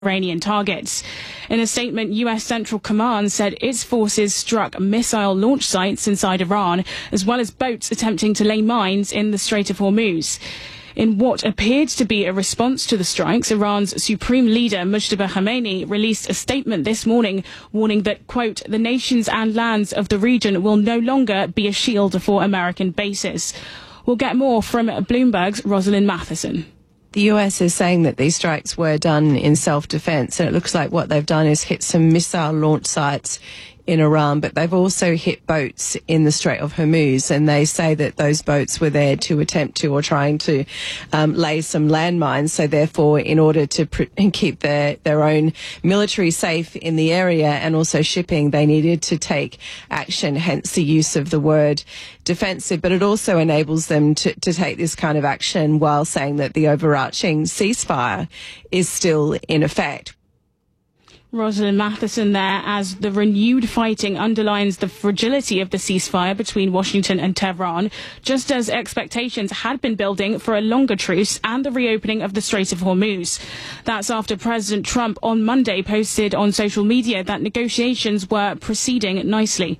Iranian targets. In a statement, U.S. Central Command said its forces struck missile launch sites inside Iran, as well as boats attempting to lay mines in the Strait of Hormuz. In what appeared to be a response to the strikes, Iran's supreme leader, Mujtaba Khamenei, released a statement this morning warning that, quote, the nations and lands of the region will no longer be a shield for American bases. We'll get more from Bloomberg's Rosalind Matheson. The US is saying that these strikes were done in self-defense, and it looks like what they've done is hit some missile launch sites in Iran, but they've also hit boats in the Strait of Hormuz, and they say that those boats were there to attempt to or trying to lay some landmines. So therefore, in order to keep their own military safe in the area and also shipping, they needed to take action, hence the use of the word defensive. But it also enables them to take this kind of action while saying that the overarching ceasefire is still in effect. Rosalind Matheson there, as the renewed fighting underlines the fragility of the ceasefire between Washington and Tehran, just as expectations had been building for a longer truce and the reopening of the Strait of Hormuz. That's after President Trump on Monday posted on social media that negotiations were proceeding nicely.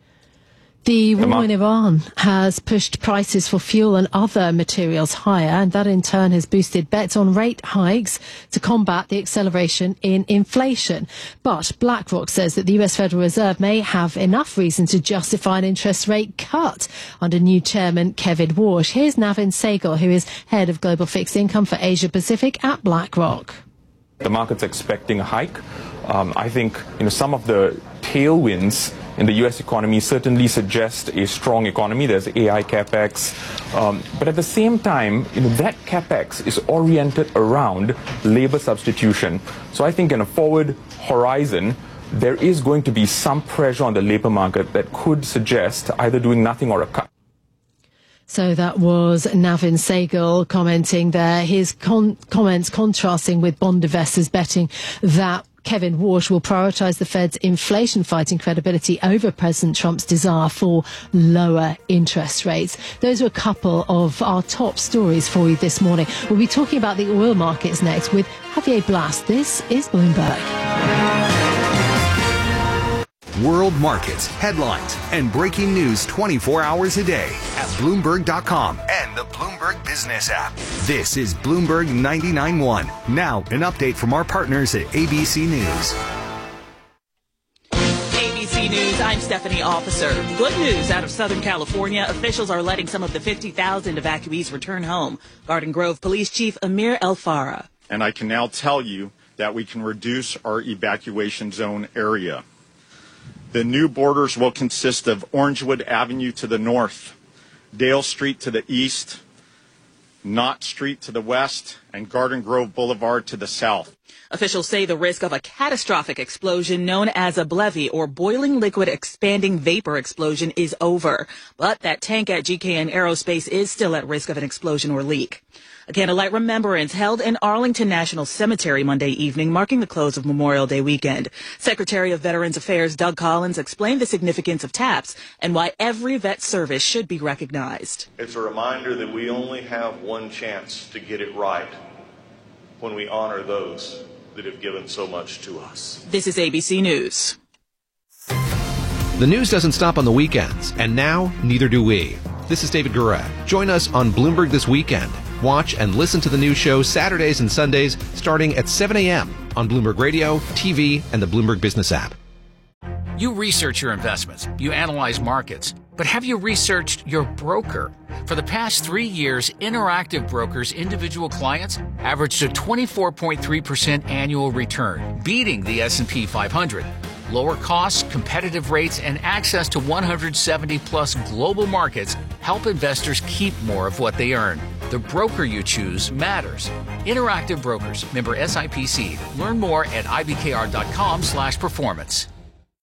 The war in Iran has pushed prices for fuel and other materials higher, and that in turn has boosted bets on rate hikes to combat the acceleration in inflation. But BlackRock says that the US Federal Reserve may have enough reason to justify an interest rate cut under new chairman Kevin Warsh. Here's Navin Sehgal, who is head of global fixed income for Asia Pacific at BlackRock. The market's expecting a hike. I think some of the tailwinds in the U.S. economy certainly suggest a strong economy. There's AI capex. But at the same time, that capex is oriented around labor substitution. So I think in a forward horizon, there is going to be some pressure on the labor market that could suggest either doing nothing or a cut. So that was Navin Sehgal commenting there. His comments contrasting with bond investors betting that Kevin Warsh will prioritise the Fed's inflation-fighting credibility over President Trump's desire for lower interest rates. Those are a couple of our top stories for you this morning. We'll be talking about the oil markets next with Javier Blas. This is Bloomberg. World markets, headlines, and breaking news 24 hours a day at Bloomberg.com and the Bloomberg Business app. This is Bloomberg 99.1. Now, an update from our partners at ABC News. ABC News, I'm Stephanie Officer. Good news out of Southern California. Officials are letting some of the 50,000 evacuees return home. Garden Grove Police Chief Amir El Farah. And I can now tell you that we can reduce our evacuation zone area. The new borders will consist of Orangewood Avenue to the north, Dale Street to the east, Knott Street to the west, and Garden Grove Boulevard to the south. Officials say the risk of a catastrophic explosion known as a BLEVE, or boiling liquid expanding vapor explosion, is over. But that tank at GKN Aerospace is still at risk of an explosion or leak. A candlelight remembrance held in Arlington National Cemetery Monday evening, marking the close of Memorial Day weekend. Secretary of Veterans Affairs Doug Collins explained the significance of TAPS and why every vet service should be recognized. It's a reminder that we only have one chance to get it right when we honor those that have given so much to us. This is ABC News. The news doesn't stop on the weekends, and now neither do we. This is David Gura. Join us on Bloomberg This Weekend. Watch and listen to the news show Saturdays and Sundays starting at 7 a.m. on Bloomberg Radio, TV, and the Bloomberg Business app. You research your investments, you analyze markets, but have you researched your broker? For the past 3 years, Interactive Brokers' individual clients averaged a 24.3% annual return, beating the S&P 500. Lower costs, competitive rates, and access to 170-plus global markets help investors keep more of what they earn. The broker you choose matters. Interactive Brokers, member SIPC. Learn more at ibkr.com/performance.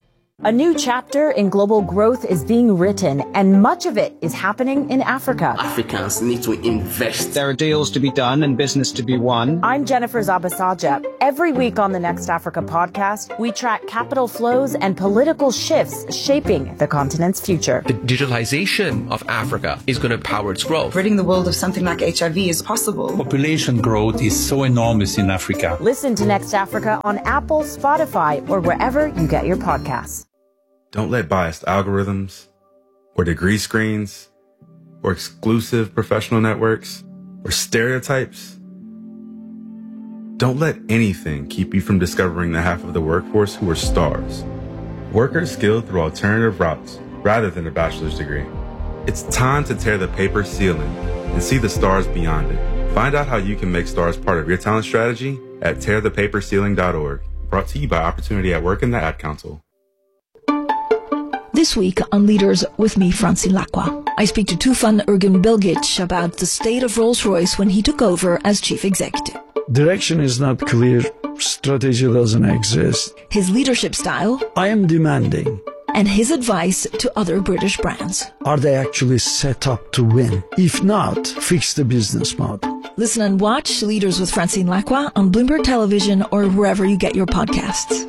A new chapter in global growth is being written, and much of it is happening in Africa. Africans need to invest. There are deals to be done and business to be won. I'm Jennifer Zabasaja. Every week on the Next Africa podcast, we track capital flows and political shifts shaping the continent's future. The digitalization of Africa is going to power its growth. Ridding the world of something like HIV is possible. Population growth is so enormous in Africa. Listen to Next Africa on Apple, Spotify, or wherever you get your podcasts. Don't let biased algorithms or degree screens or exclusive professional networks or stereotypes. Don't let anything keep you from discovering the half of the workforce who are stars. Workers skilled through alternative routes rather than a bachelor's degree. It's time to tear the paper ceiling and see the stars beyond it. Find out how you can make stars part of your talent strategy at tearthepaperceiling.org. Brought to you by Opportunity at Work and the Ad Council. This week on Leaders with me, Francine Lacqua, I speak to Tufan Ergin Bilgic about the state of Rolls-Royce when he took over as chief executive. Direction is not clear. Strategy doesn't exist. His leadership style. I am demanding. And his advice to other British brands. Are they actually set up to win? If not, fix the business model. Listen and watch Leaders with Francine Lacqua on Bloomberg Television or wherever you get your podcasts.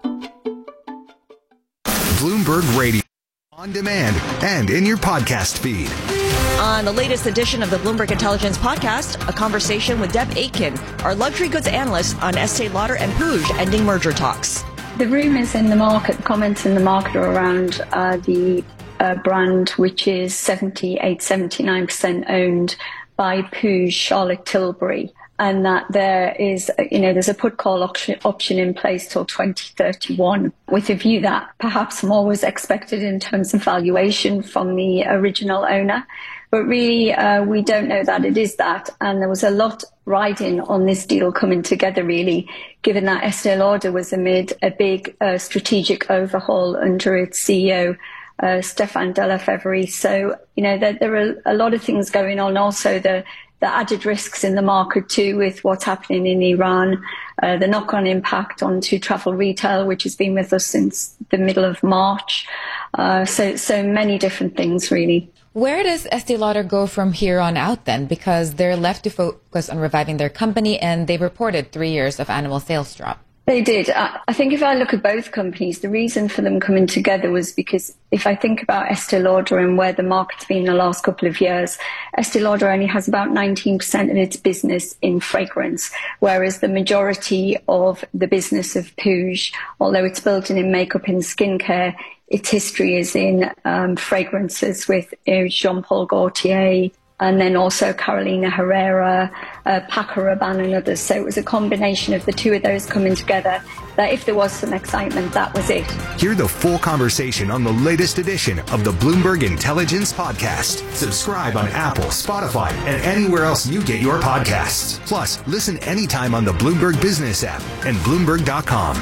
Bloomberg Radio, on demand and in your podcast feed. On the latest edition of the Bloomberg Intelligence podcast, a conversation with Deb Aitken, our luxury goods analyst on Estee Lauder and Puig ending merger talks. The rumours in the market, the comments in the market are around the brand, which is 79% owned by Puig, Charlotte Tilbury. And that there is, there's a put call option in place till 2031, with a view that perhaps more was expected in terms of valuation from the original owner. But really, we don't know that it is that. And there was a lot riding on this deal coming together, really, given that Estee Lauder was amid a big strategic overhaul under its CEO, Stéphane de La Faverie. So, there are a lot of things going on. Also, the added risks in the market too, with what's happening in Iran, the knock-on impact onto travel retail, which has been with us since the middle of March. So many different things, really. Where does Estee Lauder go from here on out then? Because they're left to focus on reviving their company, and they reported 3 years of annual sales drop. They did. I think if I look at both companies, the reason for them coming together was because if I think about Estee Lauder and where the market's been in the last couple of years, Estee Lauder only has about 19% of its business in fragrance, whereas the majority of the business of Puig, although it's built in makeup and skincare, its history is in fragrances with Jean-Paul Gaultier, and then also Carolina Herrera, Paco Rabanne and others. So it was a combination of the two of those coming together that if there was some excitement, that was it. Hear the full conversation on the latest edition of the Bloomberg Intelligence Podcast. Subscribe on Apple, Spotify, and anywhere else you get your podcasts. Plus, listen anytime on the Bloomberg Business app and Bloomberg.com.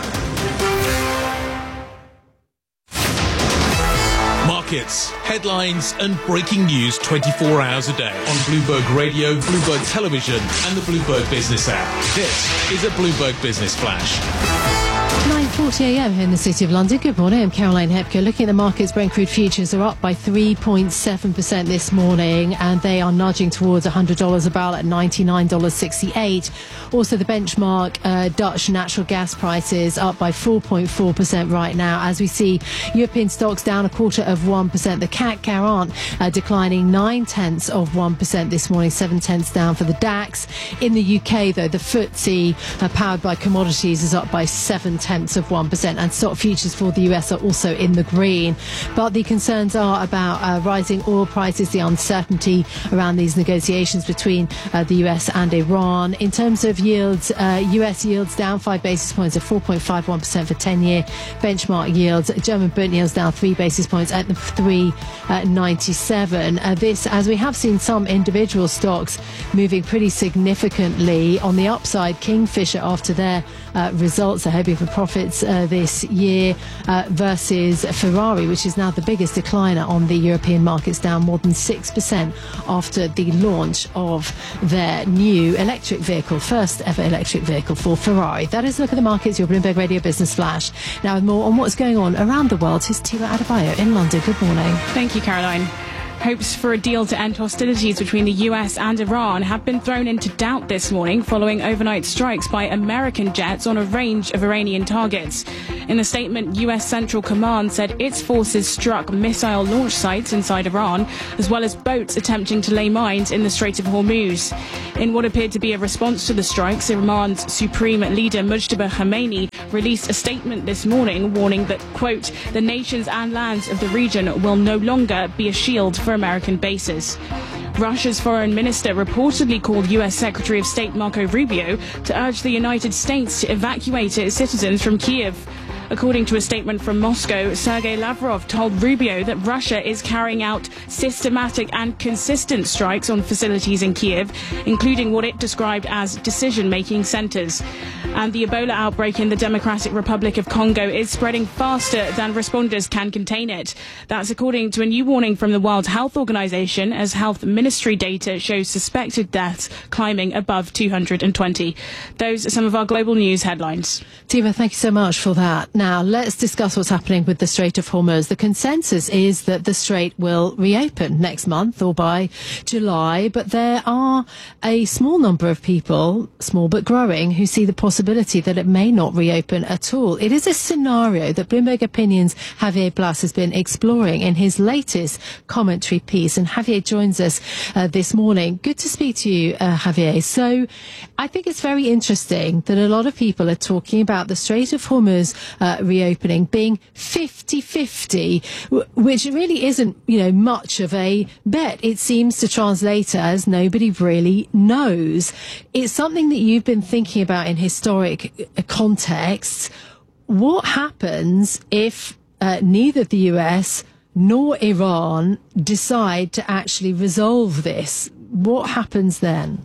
Markets, headlines, and breaking news 24 hours a day on Bloomberg Radio, Bloomberg Television, and the Bloomberg Business app. This is a Bloomberg Business Flash. 9:40 a.m. here in the City of London. Good morning, I'm Caroline Hepker. Looking at the markets, Brent crude futures are up by 3.7% this morning, and they are nudging towards $100 a barrel at $99.68. Also, the benchmark Dutch natural gas prices up by 4.4% right now, as we see European stocks down 0.25%. The CAC 40 declining 0.9% this morning, 0.7 down for the DAX. In the UK, though, the FTSE, powered by commodities, is up by 0.7%, and stock futures for the US are also in the green. But the concerns are about rising oil prices, the uncertainty around these negotiations between the US and Iran. In terms of yields, US yields down 5 basis points at 4.51% for 10-year benchmark yields. German Bund yields down 3 basis points at 3.97. This, as we have seen some individual stocks moving pretty significantly on the upside. Kingfisher, after their results, are hoping for profits this year versus Ferrari, which is now the biggest decliner on the European markets, down more than 6% after the launch of their new electric vehicle, first ever electric vehicle for Ferrari. That is a look at the markets, your Bloomberg Radio Business Flash. Now with more on what's going on around the world, here's Tila Adebayo in London. Good morning. Thank you, Caroline. Hopes for a deal to end hostilities between the US and Iran have been thrown into doubt this morning following overnight strikes by American jets on a range of Iranian targets. In a statement, US Central Command said its forces struck missile launch sites inside Iran, as well as boats attempting to lay mines in the Strait of Hormuz. In what appeared to be a response to the strikes, Iran's supreme leader Mujtaba Khamenei released a statement this morning warning that, quote, the nations and lands of the region will no longer be a shield for American bases. Russia's foreign minister reportedly called US Secretary of State Marco Rubio to urge the United States to evacuate its citizens from Kyiv. According to a statement from Moscow, Sergei Lavrov told Rubio that Russia is carrying out systematic and consistent strikes on facilities in Kyiv, including what it described as decision-making centers. And the Ebola outbreak in the Democratic Republic of Congo is spreading faster than responders can contain it. That's according to a new warning from the World Health Organization, as health ministry data shows suspected deaths climbing above 220. Those are some of our global news headlines. Tima, thank you so much for that. Now, let's discuss what's happening with the Strait of Hormuz. The consensus is that the Strait will reopen next month or by July, but there are a small number of people, small but growing, who see the possibility that it may not reopen at all. It is a scenario that Bloomberg Opinion's Javier Blas has been exploring in his latest commentary piece, and Javier joins us this morning. Good to speak to you, Javier. So I think it's very interesting that a lot of people are talking about the Strait of Hormuz reopening being 50-50, which really isn't, much of a bet. It seems to translate as nobody really knows. It's something that you've been thinking about in historic contexts. What happens if neither the US nor Iran decide to actually resolve this? What happens then?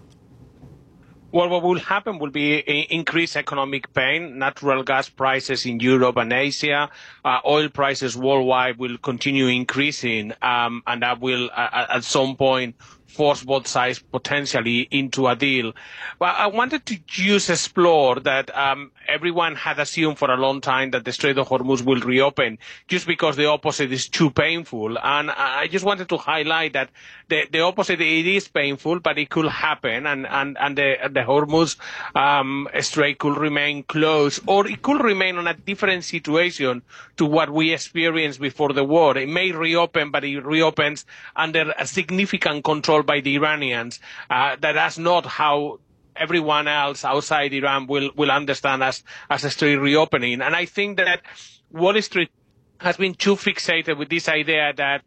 Well, what will happen will be increased economic pain. Natural gas prices in Europe and Asia, oil prices worldwide will continue increasing, and that will, at some point, force both sides potentially into a deal. But I wanted to just explore that everyone had assumed for a long time that the Strait of Hormuz will reopen just because the opposite is too painful. And I just wanted to highlight that the opposite, it is painful, but it could happen, and the Hormuz Strait could remain closed, or it could remain on a different situation to what we experienced before the war. It may reopen, but it reopens under a significant control by the Iranians. That's not how everyone else outside Iran will understand as a strait reopening. And I think that Wall Street has been too fixated with this idea that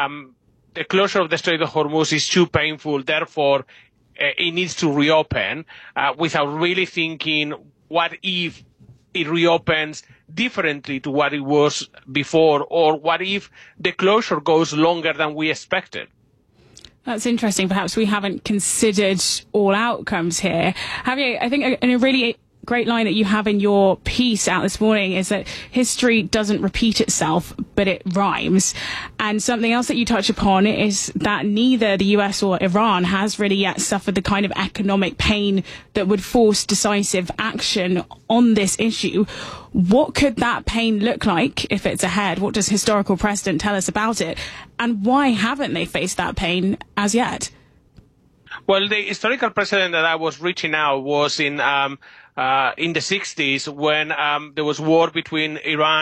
the closure of the Strait of Hormuz is too painful, therefore it needs to reopen, without really thinking, what if it reopens differently to what it was before, or what if the closure goes longer than we expected? That's interesting. Perhaps we haven't considered all outcomes here. Javier, I think a really great line that you have in your piece out this morning is that history doesn't repeat itself, but it rhymes. And something else that you touch upon is that neither the US or Iran has really yet suffered the kind of economic pain that would force decisive action on this issue. What could that pain look like if it's ahead? What does historical precedent tell us about it? And why haven't they faced that pain as yet? Well, the historical precedent that I was reaching out was in the 60s, when there was war between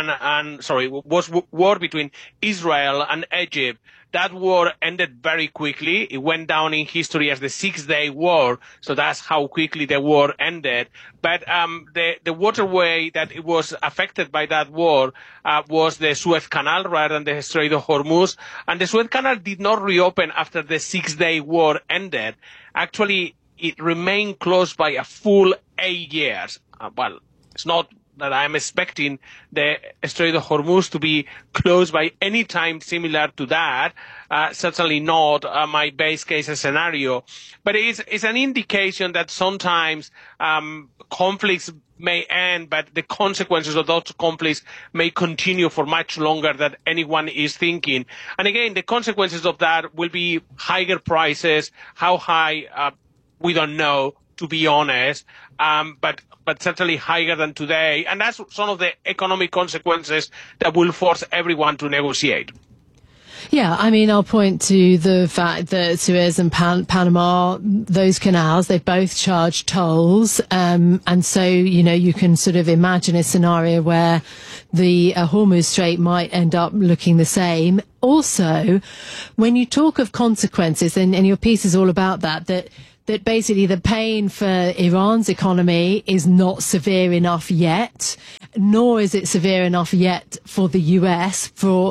war between Israel and Egypt. That war ended very quickly. It went down in history as the 6-Day War, so that's how quickly the war ended. But the waterway that it was affected by that war was the Suez Canal rather than the Strait of Hormuz. And the Suez Canal did not reopen after the 6-Day War ended. Actually, it remained closed by a full 8 years. Well, it's not that I'm expecting the Strait of Hormuz to be closed by any time similar to that. Certainly not my base case scenario. But it's an indication that sometimes conflicts may end, but the consequences of those conflicts may continue for much longer than anyone is thinking. And again, the consequences of that will be higher prices. How high, we don't know, to be honest, but certainly higher than today. And that's some of the economic consequences that will force everyone to negotiate. Yeah, I mean, I'll point to the fact that Suez and Panama, those canals, they both charge tolls. And so, you can sort of imagine a scenario where the Hormuz Strait might end up looking the same. Also, when you talk of consequences, and your piece is all about that basically the pain for Iran's economy is not severe enough yet, nor is it severe enough yet for the US for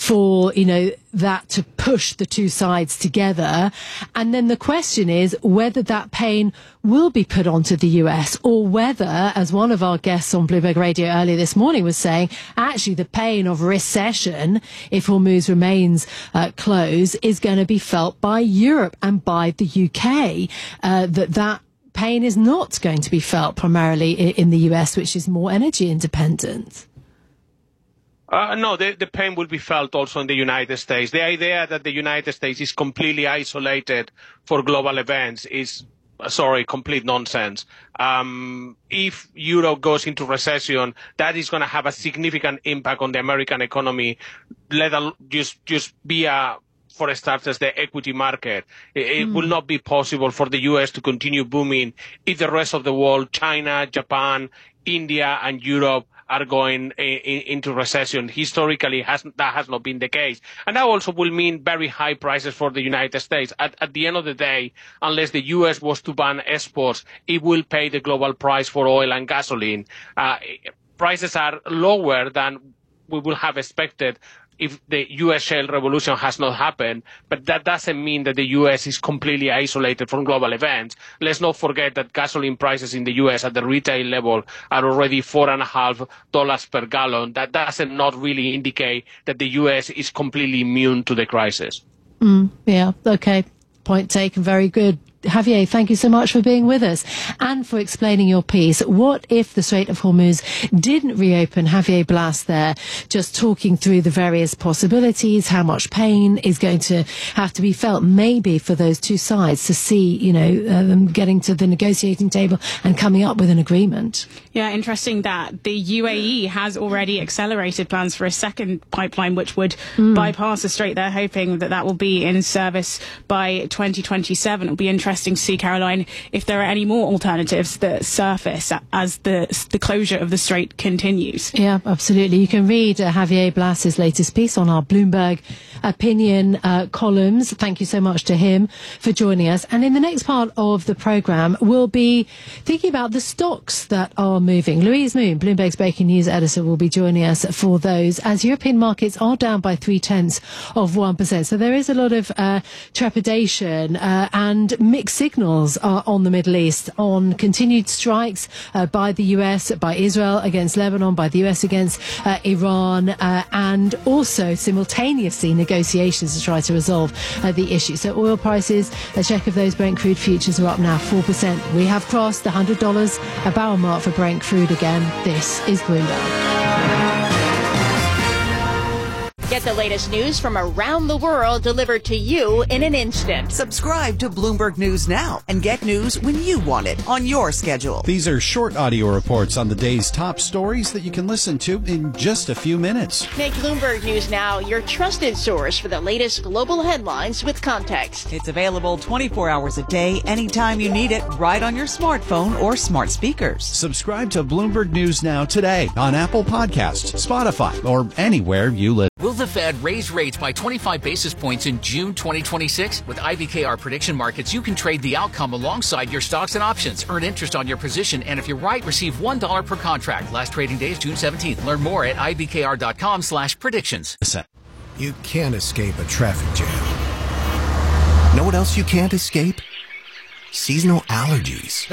that to push the two sides together. And then the question is whether that pain will be put onto the US, or whether, as one of our guests on Bloomberg Radio earlier this morning was saying, actually the pain of recession, if Hormuz remains closed, is going to be felt by Europe and by the UK. That pain is not going to be felt primarily in the US, which is more energy independent. No, the pain will be felt also in the United States. The idea that the United States is completely isolated for global events is, complete nonsense. If Europe goes into recession, that is going to have a significant impact on the American economy, let alone just be for starters, the equity market. It will not be possible for the U.S. to continue booming if the rest of the world, China, Japan, India, and Europe are going into recession. Historically, that has not been the case. And that also will mean very high prices for the United States. At the end of the day, unless the U.S. was to ban exports, it will pay the global price for oil and gasoline. Prices are lower than we would have expected if the U.S. shale revolution has not happened, but that doesn't mean that the U.S. is completely isolated from global events. Let's not forget that gasoline prices in the U.S. at the retail level are already $4.50 per gallon. That doesn't not really indicate that the U.S. is completely immune to the crisis. Yeah, okay. Point taken. Very good. Javier, thank you so much for being with us and for explaining your piece. What if the Strait of Hormuz didn't reopen? Javier Blas there, just talking through the various possibilities, how much pain is going to have to be felt maybe for those two sides to see, them getting to the negotiating table and coming up with an agreement. Yeah, interesting that the UAE has already accelerated plans for a second pipeline which would bypass the strait. They're hoping that will be in service by 2027. It'll be interesting to see, Caroline, if there are any more alternatives that surface as the closure of the strait continues. Yeah, absolutely. You can read Javier Blas's latest piece on our Bloomberg opinion columns. Thank you so much to him for joining us. And in the next part of the programme, we'll be thinking about the stocks that are moving. Louise Moon, Bloomberg's Breaking News editor, will be joining us for those, as European markets are down by 0.3%. So there is a lot of trepidation and mixed signals on the Middle East, on continued strikes by the US, by Israel against Lebanon, by the US against Iran, and also simultaneously negotiations to try to resolve the issue. So oil prices, a check of those Brent crude futures are up now 4%. We have crossed the $100 a barrel mark for Brent crude again. This is Bloomberg. Get the latest news from around the world delivered to you in an instant. Subscribe to Bloomberg News now and get news when you want it on your schedule. These are short audio reports on the day's top stories that you can listen to in just a few minutes. Make Bloomberg News Now your trusted source for the latest global headlines with context. It's available 24 hours a day, anytime you need it, right on your smartphone or smart speakers. Subscribe to Bloomberg News Now today on Apple Podcasts, Spotify, or anywhere you listen. Will the Fed raise rates by 25 basis points in June 2026? With IBKR Prediction Markets, you can trade the outcome alongside your stocks and options. Earn interest on your position, and if you're right, receive $1 per contract. Last trading day is June 17th. Learn more at ibkr.com/predictions. You can't escape a traffic jam. Know what else you can't escape? Seasonal allergies.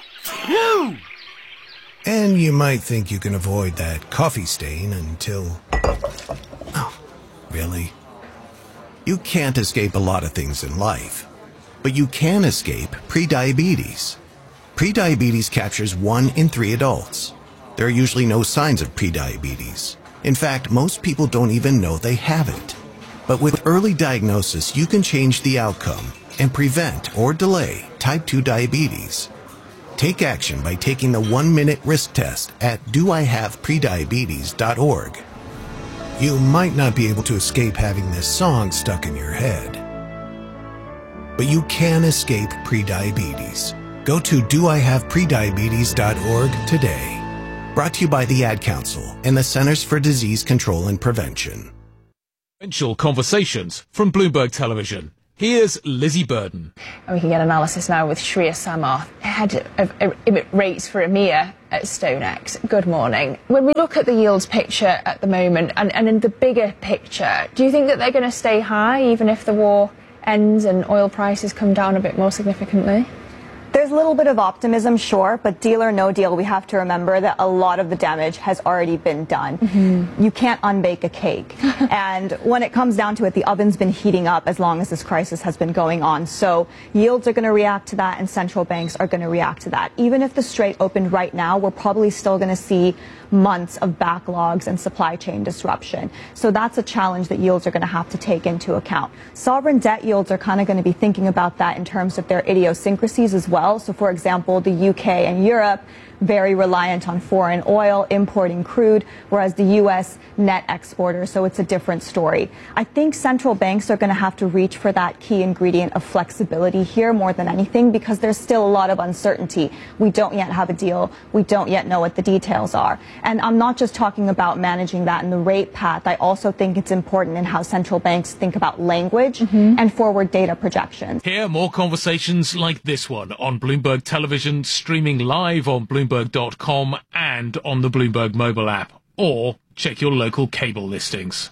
And you might think you can avoid that coffee stain until... Oh, really? You can't escape a lot of things in life, but you can escape prediabetes. Prediabetes captures 1 in 3 adults. There are usually no signs of prediabetes. In fact, most people don't even know they have it. But with early diagnosis, you can change the outcome and prevent or delay type 2 diabetes. Take action by taking the 1-minute risk test at doihaveprediabetes.org. You might not be able to escape having this song stuck in your head, but you can escape prediabetes. Go to doihaveprediabetes.org today. Brought to you by the Ad Council and the Centers for Disease Control and Prevention. Conversations from Bloomberg Television. Here's Lizzie Burden. And we can get analysis now with Shreya Samarth, head of rates for EMEA at StoneX. Good morning. When we look at the yields picture at the moment and in the bigger picture, do you think that they're going to stay high even if the war ends and oil prices come down a bit more significantly? There's a little bit of optimism, sure, but deal or no deal, we have to remember that a lot of the damage has already been done. You can't unbake a cake. And when it comes down to it, the oven's been heating up as long as this crisis has been going on. So yields are going to react to that and central banks are going to react to that. Even if the Strait opened right now, we're probably still going to see months of backlogs and supply chain disruption. So that's a challenge that yields are going to have to take into account. Sovereign debt yields are kind of going to be thinking about that in terms of their idiosyncrasies as well. So, for example, the UK and Europe, very reliant on foreign oil, importing crude, whereas the U.S. net exporter, so it's a different story. I think central banks are going to have to reach for that key ingredient of flexibility here more than anything because there's still a lot of uncertainty. We don't yet have a deal. We don't yet know what the details are. And I'm not just talking about managing that in the rate path. I also think it's important in how central banks think about language and forward data projections. Hear more conversations like this one on Bloomberg Television, streaming live on Bloomberg.com and on the Bloomberg mobile app. Or check your local cable listings.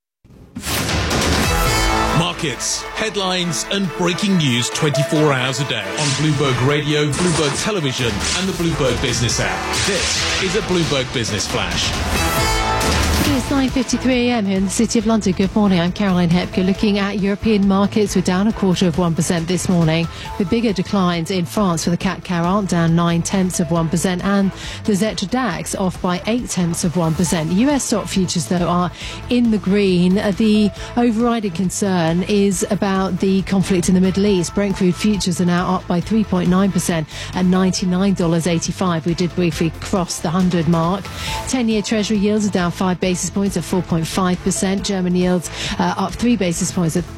Markets, headlines and breaking news 24 hours a day on Bloomberg Radio, Bloomberg Television and the Bloomberg Business app. This is a Bloomberg Business Flash. It's 9:53 a.m. here in the City of London. Good morning, I'm Caroline Hepker. Looking at European markets, we're down 0.25% this morning, with bigger declines in France for the CAC 40 down 0.9%, and the Xetra DAX off by 0.8%. US stock futures, though, are in the green. The overriding concern is about the conflict in the Middle East. Brent crude futures are now up by 3.9% at $99.85. We did briefly cross the 100 mark. 10-year Treasury yields are down 5 basis points at 4.5%. German yields up 3 basis points at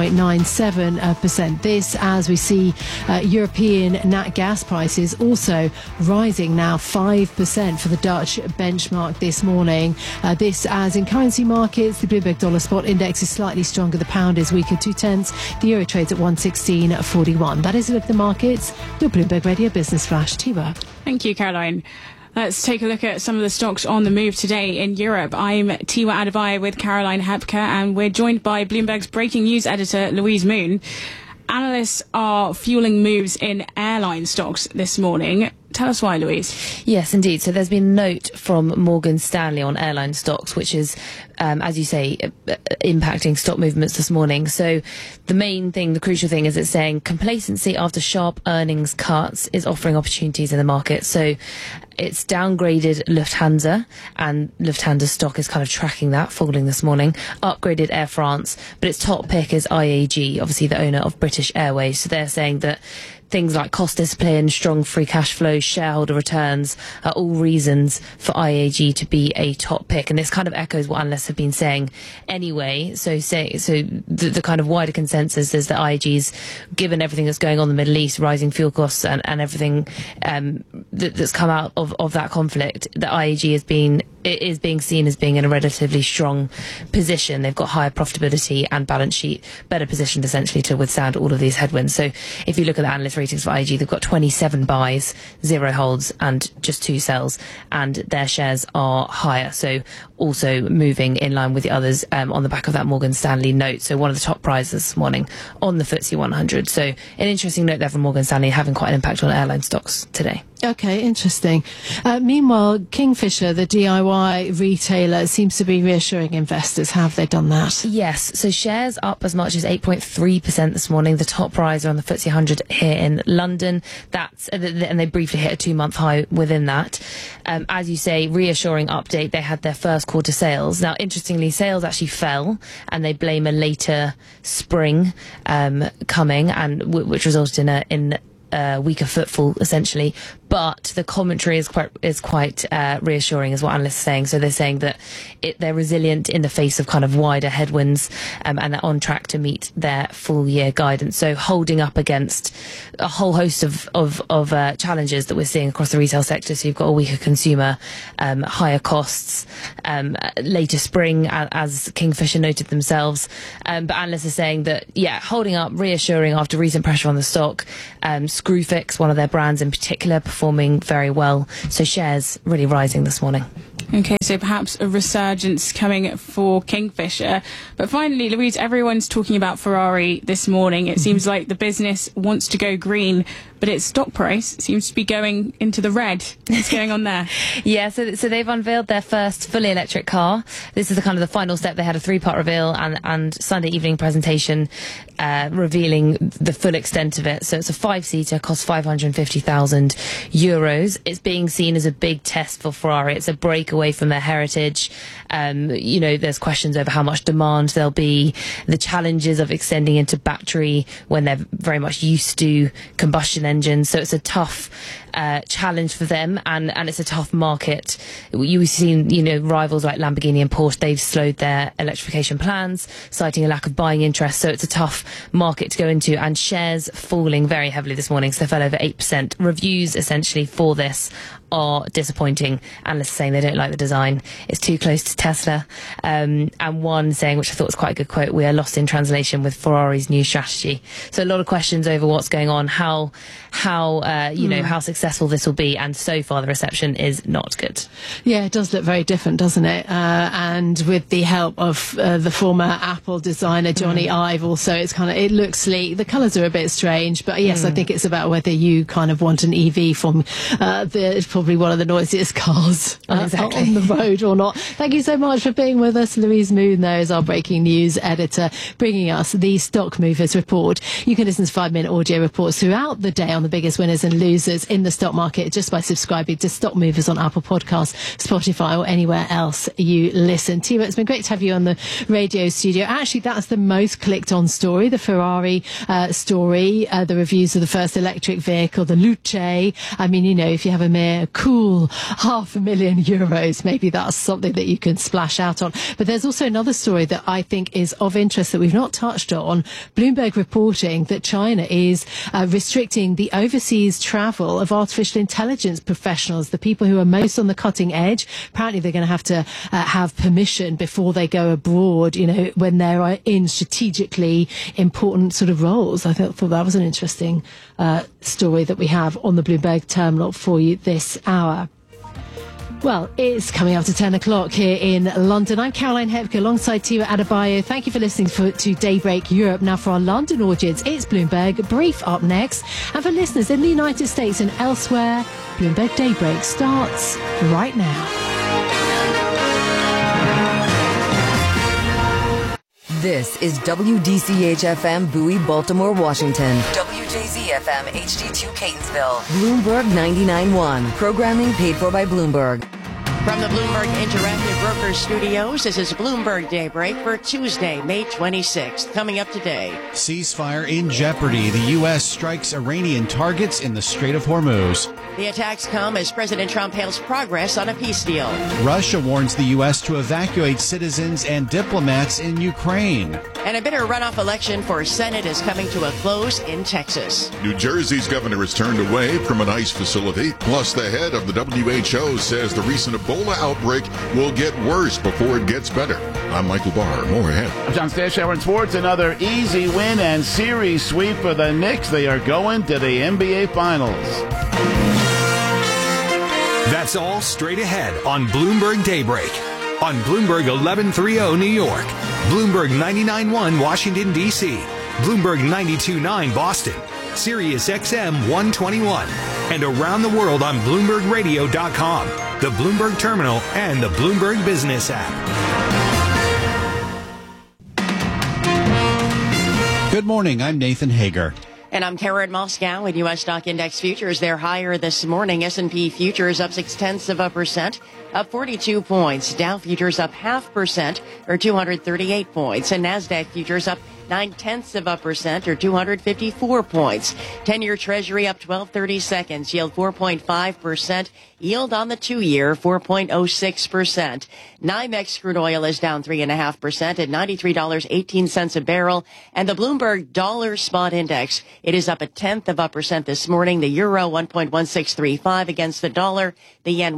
2.97%. This as we see European nat gas prices also rising now 5% for the Dutch benchmark this morning. This as in currency markets, the Bloomberg Dollar Spot Index is slightly stronger. The pound is weaker 0.2. The euro trades at 116.41. That is it of the markets. Your Bloomberg Radio Business Flash. T-Work. Thank you, Caroline. Let's take a look at some of the stocks on the move today in Europe. I'm Tiwa Adivai with Caroline Hepker, and we're joined by Bloomberg's breaking news editor, Louise Moon. Analysts are fueling moves in airline stocks this morning. Tell us why, Louise. Yes, indeed. So there's been a note from Morgan Stanley on airline stocks, which is, as you say, impacting stock movements this morning. So the main thing, the crucial thing, is it's saying complacency after sharp earnings cuts is offering opportunities in the market. So it's downgraded Lufthansa, and Lufthansa stock is kind of tracking that, falling this morning. Upgraded Air France, but its top pick is IAG, obviously the owner of British Airways. So they're saying that things like cost discipline, strong free cash flow, shareholder returns are all reasons for IAG to be a top pick. And this kind of echoes what analysts have been saying anyway. So the kind of wider consensus is that IAG's, given everything that's going on in the Middle East, rising fuel costs and everything that's come out of that conflict, that IAG is being seen as being in a relatively strong position. They've got higher profitability and balance sheet, better positioned essentially to withstand all of these headwinds. So if you look at the analyst ratings for IAG, they've got 27 buys, 0 holds and just 2 sells, and their shares are higher. So also moving in line with the others on the back of that Morgan Stanley note. So one of the top prizes this morning on the FTSE 100. So an interesting note there from Morgan Stanley, having quite an impact on airline stocks today. Okay, interesting. Meanwhile, Kingfisher, the DIY retailer, seems to be reassuring investors. How have they done that? Yes, so shares up as much as 8.3% this morning. The top riser on the FTSE 100 here in London. And they briefly hit a 2-month high within that. As you say, reassuring update. They had their first quarter sales. Now, interestingly, sales actually fell, and they blame a later spring coming, and which resulted in a weaker footfall, essentially. But the commentary is quite reassuring, is what analysts are saying. So they're saying that they're resilient in the face of kind of wider headwinds, and they're on track to meet their full year guidance. So holding up against a whole host of challenges that we're seeing across the retail sector. So you've got a weaker consumer, higher costs, later spring, as Kingfisher noted themselves. But analysts are saying that, holding up, reassuring after recent pressure on the stock. Screwfix, one of their brands in particular, performing very well. So shares really rising this morning. Okay, so perhaps a resurgence coming for Kingfisher. But finally, Louise, everyone's talking about Ferrari this morning. It seems like the business wants to go green, but its stock price seems to be going into the red. What's going on there? Yeah, so they've unveiled their first fully electric car. This is the final step. They had a 3-part reveal and Sunday evening presentation revealing the full extent of it. So it's a 5-seater, costs 550,000 euros. It's being seen as a big test for Ferrari. It's a break away from their heritage. There's questions over how much demand there'll be, the challenges of extending into battery when they're very much used to combustion engines. So it's a tough challenge for them, and it's a tough market. You've seen, rivals like Lamborghini and Porsche, they've slowed their electrification plans, citing a lack of buying interest. So it's a tough market to go into, and shares falling very heavily this morning. So they fell over 8%. Reviews essentially for this are disappointing. Analysts saying they don't like the design. It's too close to Tesla. And one saying, which I thought was quite a good quote, "We are lost in translation with Ferrari's new strategy." So a lot of questions over what's going on, how successful this will be. And so far the reception is not good. Yeah, it does look very different, doesn't it? And with the help of the former Apple designer, Johnny Ive, also, it looks sleek. The colours are a bit strange, but yes, I think it's about whether you kind of want an EV from probably one of the noisiest cars on the road or not. Thank you so much for being with us. Louise Moon, there, is our breaking news editor, bringing us the Stock Movers Report. You can listen to 5-minute audio reports throughout the day on the biggest winners and losers in the stock market just by subscribing to Stock Movers on Apple Podcasts, Spotify, or anywhere else you listen. Tira, it's been great to have you on the radio studio. Actually, that's the most clicked on story, the Ferrari story, the reviews of the first electric vehicle, the Luce. I mean, if you have a mere cool €500,000, maybe that's something that you can splash out on. But there's also another story that I think is of interest that we've not touched on. Bloomberg reporting that China is restricting the overseas travel of artificial intelligence professionals, the people who are most on the cutting edge. Apparently they're going to have permission before they go abroad, when they're in strategically important sort of roles. I thought that was an interesting story that we have on the Bloomberg terminal for you this hour. Well, it's coming up to 10 o'clock here in London. I'm Caroline Hepke alongside Tira Adebayo. Thank you for listening to Daybreak Europe. Now, for our London audience, it's Bloomberg Brief up next. And for listeners in the United States and elsewhere, Bloomberg Daybreak starts right now. This is WDCH-FM Bowie, Baltimore, Washington. WJZ-FM HD2 Catonsville. Bloomberg 99.1. Programming paid for by Bloomberg. From the Bloomberg Interactive Brokers Studios, this is Bloomberg Daybreak for Tuesday, May 26th. Coming up today. Ceasefire in jeopardy. The U.S. strikes Iranian targets in the Strait of Hormuz. The attacks come as President Trump hails progress on a peace deal. Russia warns the U.S. to evacuate citizens and diplomats in Ukraine. And a bitter runoff election for Senate is coming to a close in Texas. New Jersey's governor has turned away from an ICE facility. Plus, the head of the WHO says the recent Ebola outbreak will get worse before it gets better. I'm Michael Barr. More ahead. I'm John Stashower in sports. Another easy win and series sweep for the Knicks. They are going to the NBA Finals. That's all straight ahead on Bloomberg Daybreak. On Bloomberg 1130 New York, Bloomberg 99.1 Washington, D.C., Bloomberg 92.9 Boston, Sirius XM 121, and around the world on BloombergRadio.com, the Bloomberg Terminal, and the Bloomberg Business app. Good morning. I'm Nathan Hager. And I'm Karen Moscow. In U.S. stock index futures, they're higher this morning. S&P futures up 0.6%, up 42 points. Dow futures up 0.5%, or 238 points. And NASDAQ futures up 0.9%, or 254 points. 10-year Treasury up 12/30 seconds, yield 4.5%. Yield on the 2-year, 4.06%. NYMEX crude oil is down 3.5% at $93.18 a barrel. And the Bloomberg Dollar Spot Index, it is up 0.1% this morning. The euro 1.1635 against the dollar. The yen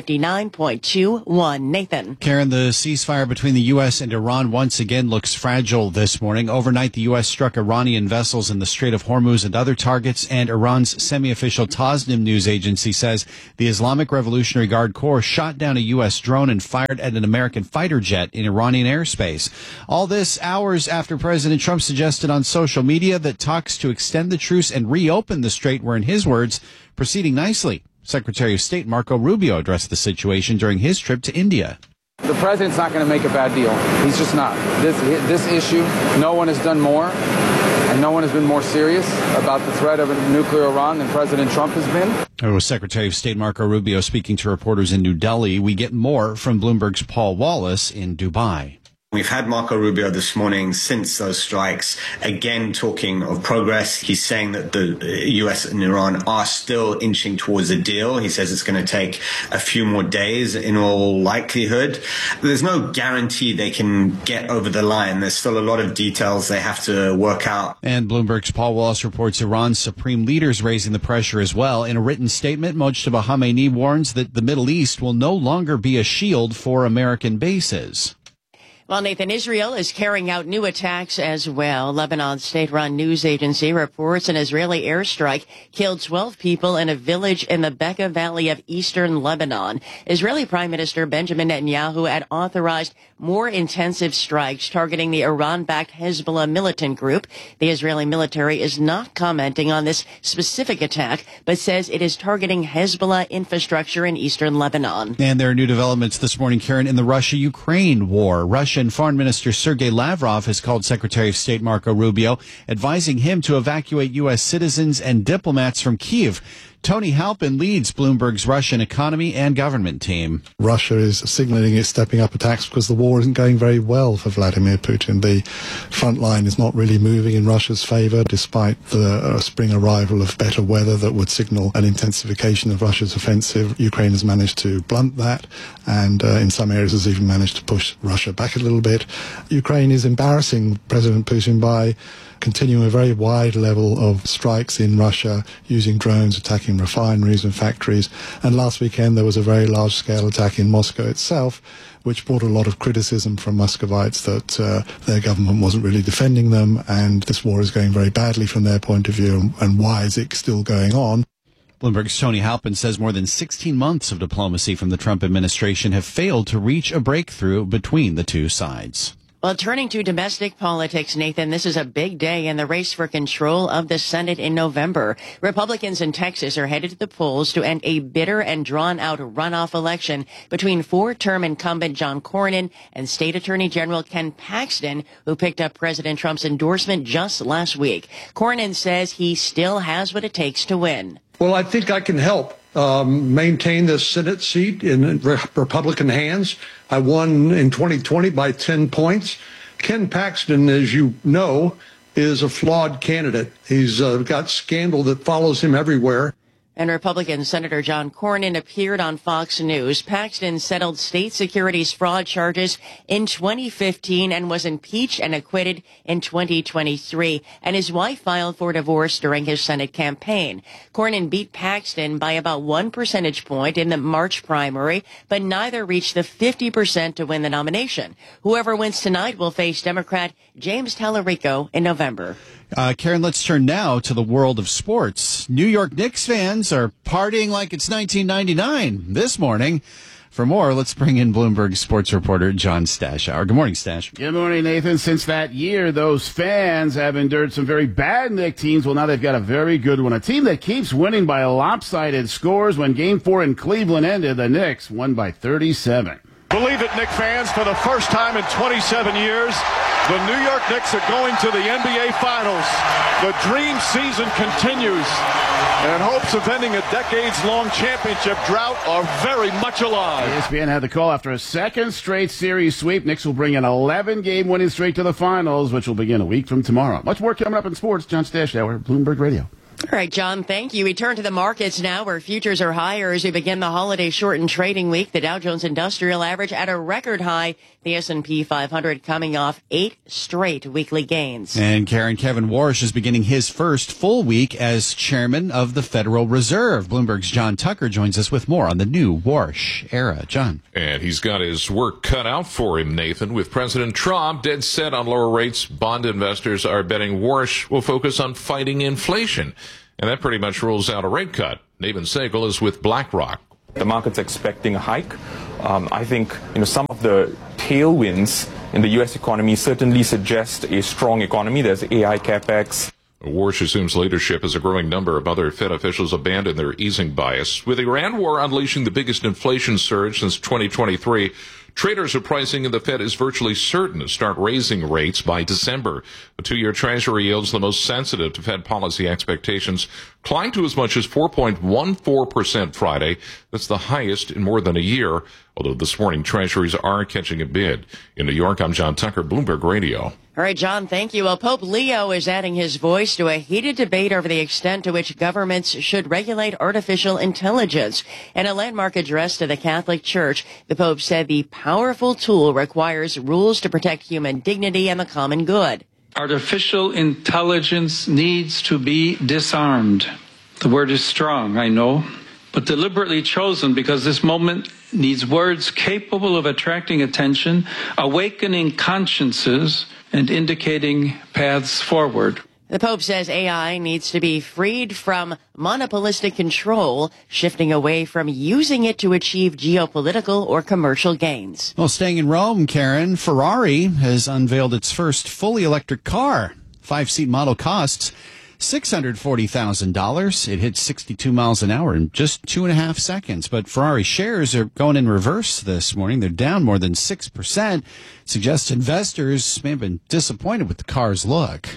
159.21. Nathan. Karen, the ceasefire between the U.S. and Iran once again looks fragile this morning. Overnight, the U.S. struck Iranian vessels in the Strait of Hormuz and other targets, and Iran's semi-official Tasnim news agency says the Islamic Revolutionary Guard Corps shot down a U.S. drone and fired at an American fighter jet in Iranian airspace. All this hours after President Trump suggested on social media that talks to extend the truce and reopen the strait were, in his words, proceeding nicely. Secretary of State Marco Rubio addressed the situation during his trip to India. The president's not going to make a bad deal. He's just not. This issue, no one has done more, and no one has been more serious about the threat of a nuclear Iran than President Trump has been. It was Secretary of State Marco Rubio speaking to reporters in New Delhi. We get more from Bloomberg's Paul Wallace in Dubai. We've had Marco Rubio this morning since those strikes, again talking of progress. He's saying that the U.S. and Iran are still inching towards a deal. He says it's going to take a few more days in all likelihood. There's no guarantee they can get over the line. There's still a lot of details they have to work out. And Bloomberg's Paul Wallace reports Iran's supreme leaders raising the pressure as well. In a written statement, Mojtaba Khamenei warns that the Middle East will no longer be a shield for American bases. Well, Nathan, Israel is carrying out new attacks as well. Lebanon's state-run news agency reports an Israeli airstrike killed 12 people in a village in the Bekaa Valley of eastern Lebanon. Israeli Prime Minister Benjamin Netanyahu had authorized more intensive strikes targeting the Iran-backed Hezbollah militant group. The Israeli military is not commenting on this specific attack, but says it is targeting Hezbollah infrastructure in eastern Lebanon. And there are new developments this morning, Karen, in the Russia-Ukraine war. Russian Foreign Minister Sergei Lavrov has called Secretary of State Marco Rubio, advising him to evacuate U.S. citizens and diplomats from Kyiv. Tony Halpin leads Bloomberg's Russian economy and government team. Russia is signaling it's stepping up attacks because the war isn't going very well for Vladimir Putin. The front line is not really moving in Russia's favor, despite the spring arrival of better weather that would signal an intensification of Russia's offensive. Ukraine has managed to blunt that, and in some areas has even managed to push Russia back a little bit. Ukraine is embarrassing President Putin by continuing a very wide level of strikes in Russia, using drones, attacking refineries and factories. And last weekend there was a very large-scale attack in Moscow itself, which brought a lot of criticism from Muscovites that their government wasn't really defending them, and this war is going very badly from their point of view, and why is it still going on? Bloomberg's Tony Halpin says more than 16 months of diplomacy from the Trump administration have failed to reach a breakthrough between the two sides. Well, turning to domestic politics, Nathan, this is a big day in the race for control of the Senate in November. Republicans in Texas are headed to the polls to end a bitter and drawn-out runoff election between four-term incumbent John Cornyn and State Attorney General Ken Paxton, who picked up President Trump's endorsement just last week. Cornyn says he still has what it takes to win. Well, I think I can help maintain the Senate seat in Republican hands. I won in 2020 by 10 points. Ken Paxton, as you know, is a flawed candidate. He's got scandal that follows him everywhere. And Republican Senator John Cornyn appeared on Fox News. Paxton settled state securities fraud charges in 2015 and was impeached and acquitted in 2023. And his wife filed for divorce during his Senate campaign. Cornyn beat Paxton by about 1 percentage point in the March primary, but neither reached the 50% to win the nomination. Whoever wins tonight will face Democrat James Tallarico in November. Karen, let's turn now to the world of sports. New York Knicks fans are partying like it's 1999 this morning For more, let's bring in Bloomberg sports reporter John Stashower. Good morning, Stash. Good morning, Nathan. Since that year, those fans have endured some very bad Knick teams. Well, now they've got a very good one. A team that keeps winning by lopsided scores. When Game 4 in Cleveland ended, the Knicks won by 37. Believe it, Knick fans, for the first time in 27 years, the New York Knicks are going to the NBA Finals. The dream season continues, and hopes of ending a decades-long championship drought are very much alive. ESPN had the call after a second straight series sweep. Knicks will bring an 11-game winning streak to the finals, which will begin a week from tomorrow. Much more coming up in sports. John Stashower, Bloomberg Radio. All right, John, thank you. We turn to the markets now where futures are higher as we begin the holiday shortened trading week. The Dow Jones Industrial Average at a record high. The S&P 500 coming off 8 straight weekly gains. And Kevin Warsh is beginning his first full week as chairman of the Federal Reserve. Bloomberg's John Tucker joins us with more on the new Warsh era. John. And he's got his work cut out for him, Nathan. With President Trump dead set on lower rates, bond investors are betting Warsh will focus on fighting inflation. And that pretty much rules out a rate cut. Navin Segal is with BlackRock. The market's expecting a hike. I think some of the tailwinds in the U.S. economy certainly suggest a strong economy. There's AI capex. Warsh assumes leadership as a growing number of other Fed officials abandon their easing bias. With Iran war unleashing the biggest inflation surge since 2023, traders are pricing in the Fed is virtually certain to start raising rates by December. The 2-year Treasury yields, the most sensitive to Fed policy expectations, climbed to as much as 4.14% Friday. That's the highest in more than a year, although this morning Treasuries are catching a bid. In New York, I'm John Tucker, Bloomberg Radio. All right, John, thank you. Well, Pope Leo is adding his voice to a heated debate over the extent to which governments should regulate artificial intelligence. In a landmark address to the Catholic Church, the Pope said the powerful tool requires rules to protect human dignity and the common good. Artificial intelligence needs to be disarmed. The word is strong, I know, but deliberately chosen because this moment needs words capable of attracting attention, awakening consciences, and indicating paths forward. The Pope says AI needs to be freed from monopolistic control, shifting away from using it to achieve geopolitical or commercial gains. Well, staying in Rome, Karen, Ferrari has unveiled its first fully electric car. 5-seat model costs $640,000. It hit 62 miles an hour in just 2.5 seconds. But Ferrari shares are going in reverse this morning. They're down more than 6%. Suggests investors may have been disappointed with the car's look.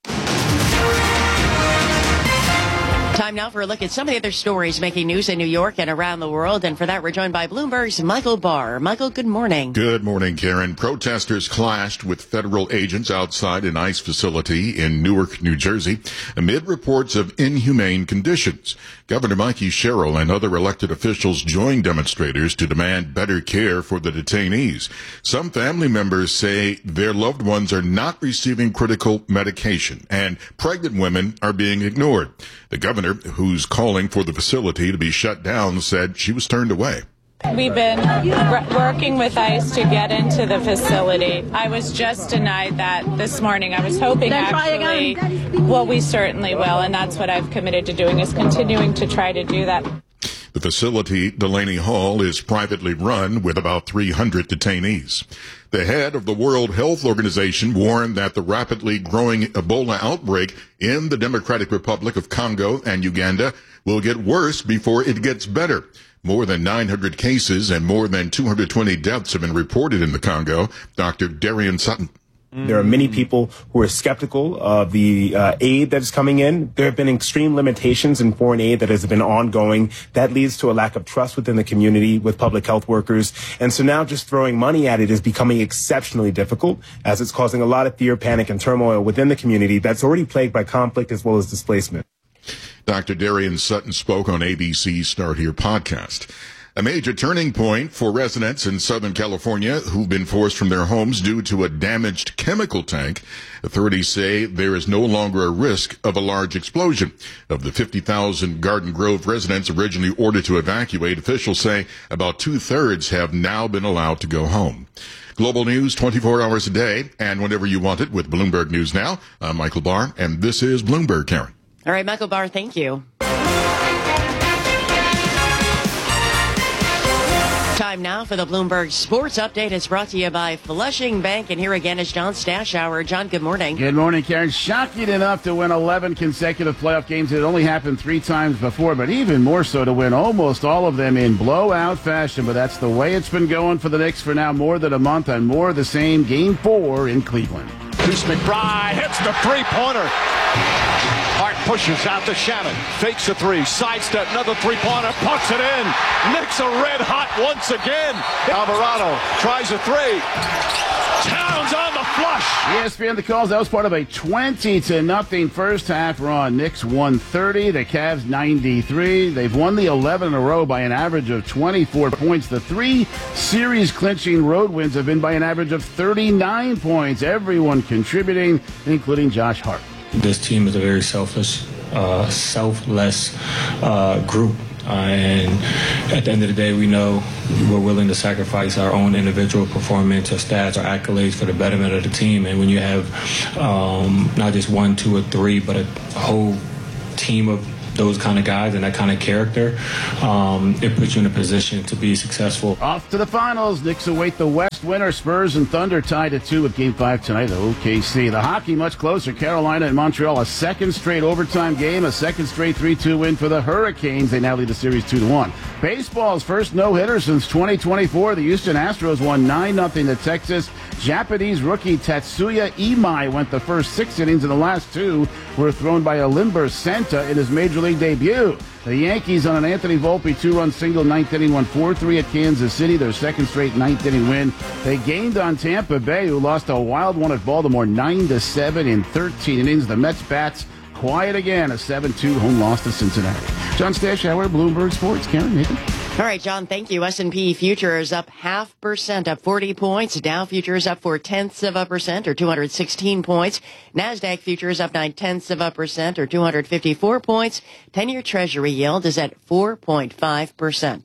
Time now for a look at some of the other stories making news in New York and around the world. And for that, we're joined by Bloomberg's Michael Barr. Michael, good morning. Good morning, Karen. Protesters clashed with federal agents outside an ICE facility in Newark, New Jersey, amid reports of inhumane conditions. Governor Mikey Sherrill and other elected officials joined demonstrators to demand better care for the detainees. Some family members say their loved ones are not receiving critical medication, and pregnant women are being ignored. The governor, who's calling for the facility to be shut down, said she was turned away. We've been working with ICE to get into the facility. I was just denied that this morning. I was hoping actually, well, we certainly will, and that's what I've committed to doing, is continuing to try to do that. The facility, Delaney Hall, is privately run with about 300 detainees. The head of the World Health Organization warned that the rapidly growing Ebola outbreak in the Democratic Republic of Congo and Uganda will get worse before it gets better. More than 900 cases and more than 220 deaths have been reported in the Congo. Dr. Darian Sutton. There are many people who are skeptical of the aid that is coming in. There have been extreme limitations in foreign aid that has been ongoing. That leads to a lack of trust within the community with public health workers. And so now just throwing money at it is becoming exceptionally difficult, as it's causing a lot of fear, panic, and turmoil within the community that's already plagued by conflict as well as displacement. Dr. Darian Sutton spoke on ABC's Start Here podcast. A major turning point for residents in Southern California who've been forced from their homes due to a damaged chemical tank. Authorities say there is no longer a risk of a large explosion. Of the 50,000 Garden Grove residents originally ordered to evacuate, officials say about 2/3 have now been allowed to go home. Global news 24 hours a day and whenever you want it with Bloomberg News Now. I'm Michael Barr, and this is Bloomberg, Karen. All right, Michael Barr, thank you. Time now for the Bloomberg Sports Update. It's brought to you by Flushing Bank. And here again is John Stashower. John, good morning. Good morning, Karen. Shocking enough to win 11 consecutive playoff games. It only happened 3 times before, but even more so to win almost all of them in blowout fashion. But that's the way it's been going for the Knicks for now more than a month, and more of the same. Game 4 in Cleveland. Deuce McBride hits the three-pointer. Hart pushes out to Shannon. Fakes a 3. Sidestep, another three-pointer. Puts it in. Knicks are red hot once again. Alvarado tries a 3. Towns on the flush. ESPN the calls. That was part of a 20-0 first half run. Knicks 130. The Cavs 93. They've won the 11 in a row by an average of 24 points. The 3 series-clinching road wins have been by an average of 39 points. Everyone contributing, including Josh Hart. This team is a very selfless group. And at the end of the day, we know we're willing to sacrifice our own individual performance, our stats, our accolades for the betterment of the team. And when you have not just 1, 2, or 3, but a whole team of those kind of guys and that kind of character, it puts you in a position to be successful. Off to the finals. Knicks await the West winner. Spurs and Thunder tied at 2 with Game 5 tonight at OKC. The hockey much closer. Carolina and Montreal, a second straight overtime game, a second straight 3-2 win for the Hurricanes. They now lead the series 2-1. Baseball's first no-hitter since 2024. The Houston Astros won 9-0 to Texas. Japanese rookie Tatsuya Imai went the first 6 innings, and the last 2 were thrown by Alimber Santa in his Major League debut. The Yankees on an Anthony Volpe 2-run single, 9th inning, won 4-3 at Kansas City, their second straight 9th inning win. They gained on Tampa Bay, who lost a wild one at Baltimore 9-7 in 13 innings. The Mets bats quiet again, a 7-2 home loss to Cincinnati. John Stashower, Bloomberg Sports. Karen, Nathan. All right, John, thank you. S&P futures up 0.5%, up 40 points. Dow futures up 0.4% or 216 points. NASDAQ futures up 0.9% or 254 points. 10-year Treasury yield is at 4.5%.